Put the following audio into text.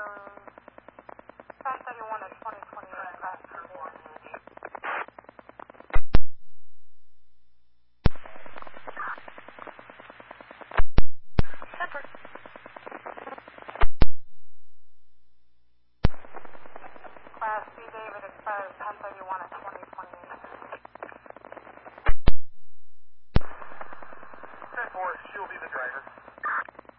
1031 of 2028 Class B David. Center. Class B David expires 1031 of 2028.